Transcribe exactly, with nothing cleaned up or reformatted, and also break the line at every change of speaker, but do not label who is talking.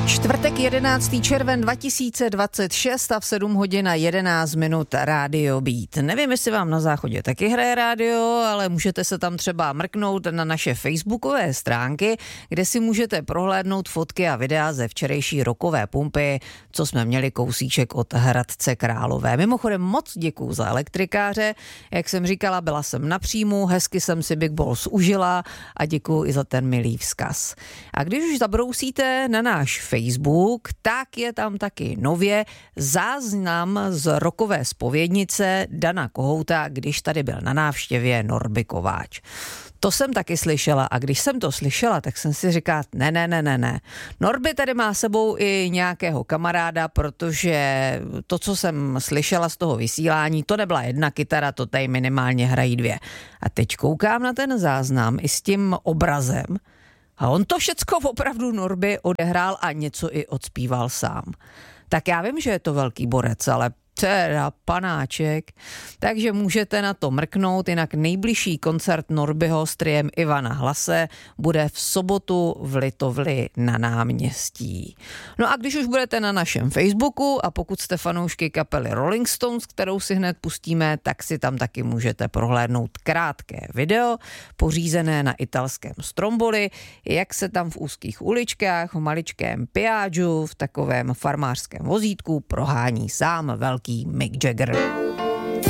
Čtvrtek jedenáctý červen dva tisíce dvacet šest a v sedm hodin a jedenáct minut Rádio Beat. Nevím, jestli vám na záchodě taky hraje rádio, ale můžete se tam třeba mrknout na naše facebookové stránky, kde si můžete prohlédnout fotky a videa ze včerejší rockové pumpy, co jsme měli kousíček od Hradce Králové. Mimochodem moc děkuju za elektrikáře, jak jsem říkala, byla jsem na příjmu, hezky jsem si Big Balls užila a děkuju i za ten milý vzkaz. A když už zabrousíte na náš Facebook, tak je tam taky nově záznam z rockové zpovědnice Dana Kohouta, když tady byl na návštěvě Norby Kováč. To jsem taky slyšela a když jsem to slyšela, tak jsem si říkala, ne, ne, ne, ne, ne. Norby tady má sebou i nějakého kamaráda, protože to, co jsem slyšela z toho vysílání, to nebyla jedna kytara, to tady minimálně hrají dvě. A teď koukám na ten záznam i s tím obrazem a on to všecko opravdu Norby odehrál a něco i odspíval sám. Tak já vím, že je to velký borec, ale teda panáček, takže můžete na to mrknout, jinak nejbližší koncert Norbyho s triem Ivana Hlase bude v sobotu v Litovli na náměstí. No a když už budete na našem Facebooku a pokud jste fanoušky kapely Rolling Stones, kterou si hned pustíme, tak si tam taky můžete prohlédnout krátké video, pořízené na italském Stromboli, jak se tam v úzkých uličkách, v maličkém Piaggiu, v takovém farmářském vozítku prohání sám velký Mick Jagger.